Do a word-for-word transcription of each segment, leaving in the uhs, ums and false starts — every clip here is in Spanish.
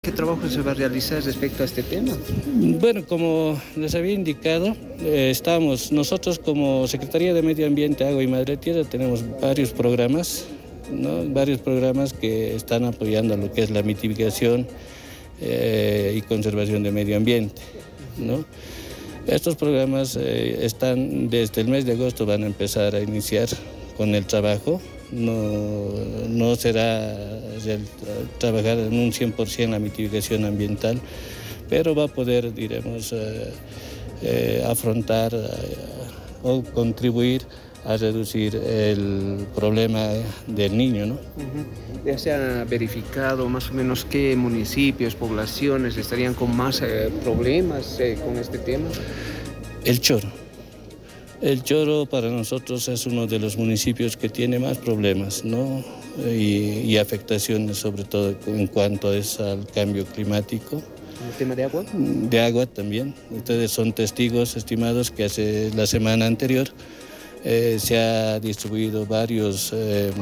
¿Qué trabajo se va a realizar respecto a este tema? Bueno, como les había indicado, eh, estamos nosotros como Secretaría de Medio Ambiente, Agua y Madre Tierra tenemos varios programas, ¿no? Varios programas que están apoyando lo que es la mitigación eh, y conservación de medio ambiente, ¿no? Estos programas eh, están desde el mes de agosto, van a empezar a iniciar con el trabajo. No, no será el, trabajar en un cien por ciento la mitigación ambiental, pero va a poder, diremos, eh, eh, afrontar eh, o contribuir a reducir el problema del niño, ¿no? Uh-huh. ¿Ya se ha verificado más o menos qué municipios, poblaciones estarían con más eh, problemas eh, con este tema? El Choro. El Choro para nosotros es uno de los municipios que tiene más problemas, ¿no? Y, y afectaciones, sobre todo en cuanto es al cambio climático. ¿El tema de agua? De agua también. Ustedes son testigos estimados que hace la semana anterior eh, se ha distribuido varios eh,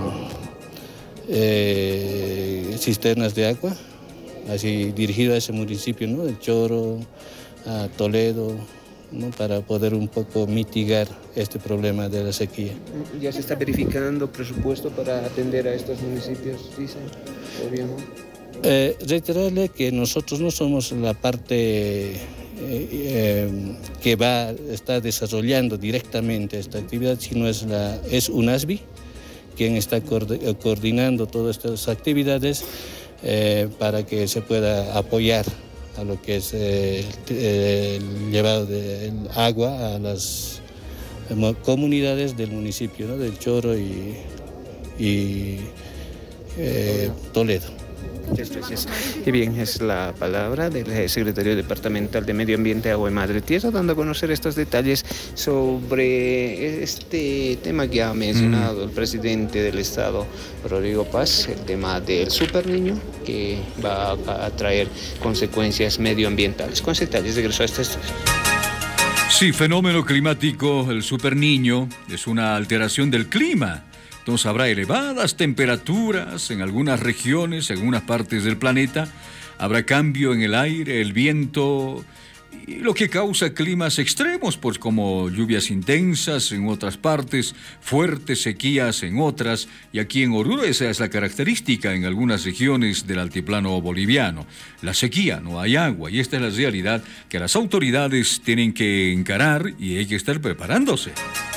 eh, cisternas de agua, así dirigido a ese municipio, ¿no? El Choro, a Toledo, ¿no? Para poder un poco mitigar este problema de la sequía. ¿Ya se está verificando presupuesto para atender a estos municipios, dicen? ¿Todavía no? Eh, reiterarle que nosotros no somos la parte eh, eh, que va está desarrollando directamente esta actividad, sino es, la, es UNASBI quien está coordinando todas estas actividades eh, para que se pueda apoyar a lo que es eh, el llevado del agua a las comunidades del municipio, ¿no? Del Choro y, y eh, Toledo. Muchas gracias. Y bien, es la palabra del secretario departamental de Medio Ambiente, Agua y Madre Tierra, dando a conocer estos detalles sobre este tema que ha mencionado mm. el presidente del Estado, Rodrigo Paz, el tema del superniño, que va a traer consecuencias medioambientales. Con detalles, regreso a este estudio. Sí, fenómeno climático, el superniño, es una alteración del clima. Entonces habrá elevadas temperaturas en algunas regiones, en algunas partes del planeta. Habrá cambio en el aire, el viento, y lo que causa climas extremos, pues como lluvias intensas en otras partes, fuertes sequías en otras. Y aquí en Oruro esa es la característica en algunas regiones del altiplano boliviano. La sequía, no hay agua, y esta es la realidad que las autoridades tienen que encarar y hay que estar preparándose.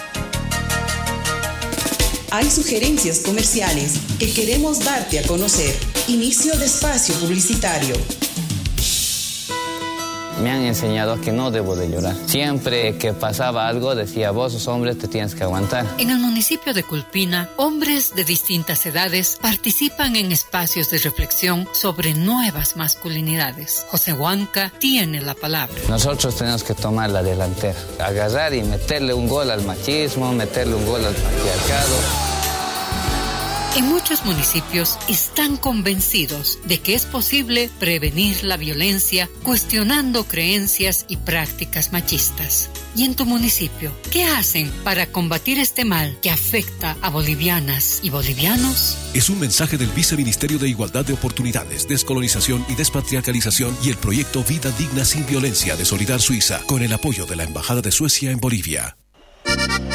Hay sugerencias comerciales que queremos darte a conocer. Inicio de espacio publicitario. Me han enseñado que no debo de llorar. Siempre que pasaba algo decía, vos sos hombre, te tienes que aguantar. En el municipio de Culpina, hombres de distintas edades participan en espacios de reflexión sobre nuevas masculinidades. José Huanca tiene la palabra. Nosotros tenemos que tomar la delantera, agarrar y meterle un gol al machismo, meterle un gol al patriarcado. En muchos municipios están convencidos de que es posible prevenir la violencia cuestionando creencias y prácticas machistas. ¿Y en tu municipio, qué hacen para combatir este mal que afecta a bolivianas y bolivianos? Es un mensaje del Viceministerio de Igualdad de Oportunidades, Descolonización y Despatriarcalización y el proyecto Vida Digna Sin Violencia de Solidar Suiza, con el apoyo de la Embajada de Suecia en Bolivia.